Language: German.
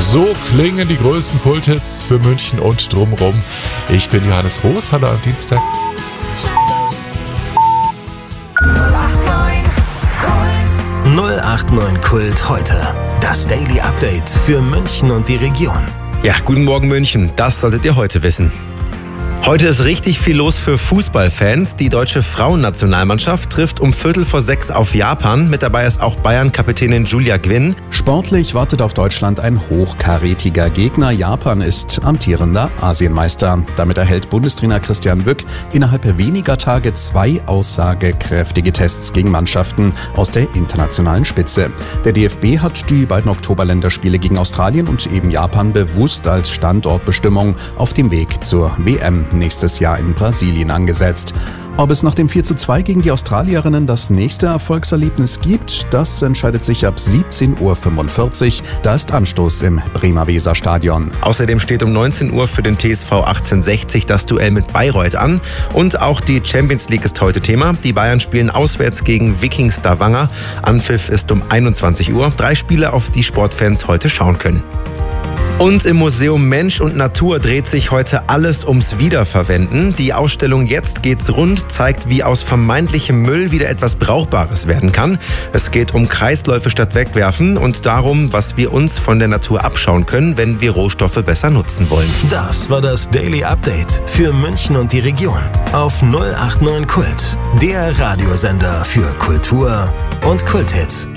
So klingen die größten Kulthits für München und drumherum. Ich bin Johannes Roos, hallo am Dienstag. 089 Kult heute. Das Daily Update für München und die Region. Ja, guten Morgen München, das solltet ihr heute wissen. Heute ist richtig viel los für Fußballfans. Die deutsche Frauennationalmannschaft trifft um 5:45 auf Japan. Mit dabei ist auch Bayern-Kapitänin Julia Gwynn. Sportlich wartet auf Deutschland ein hochkarätiger Gegner. Japan ist amtierender Asienmeister. Damit erhält Bundestrainer Christian Wück innerhalb weniger Tage 2 aussagekräftige Tests gegen Mannschaften aus der internationalen Spitze. Der DFB hat die beiden Oktoberländerspiele gegen Australien und eben Japan bewusst als Standortbestimmung auf dem Weg zur WM nächstes Jahr in Brasilien angesetzt. Ob es nach dem 4:2 gegen die Australierinnen das nächste Erfolgserlebnis gibt, das entscheidet sich ab 17:45 Uhr. Da ist Anstoß im Bremer Weserstadion. Außerdem steht um 19 Uhr für den TSV 1860 das Duell mit Bayreuth an. Und auch die Champions League ist heute Thema. Die Bayern spielen auswärts gegen Viking Stavanger. Anpfiff ist um 21 Uhr. 3 Spiele, auf die Sportfans heute schauen können. Und im Museum Mensch und Natur dreht sich heute alles ums Wiederverwenden. Die Ausstellung Jetzt geht's rund zeigt, wie aus vermeintlichem Müll wieder etwas Brauchbares werden kann. Es geht um Kreisläufe statt Wegwerfen und darum, was wir uns von der Natur abschauen können, wenn wir Rohstoffe besser nutzen wollen. Das war das Daily Update für München und die Region auf 089 Kult, der Radiosender für Kultur und Kulthits.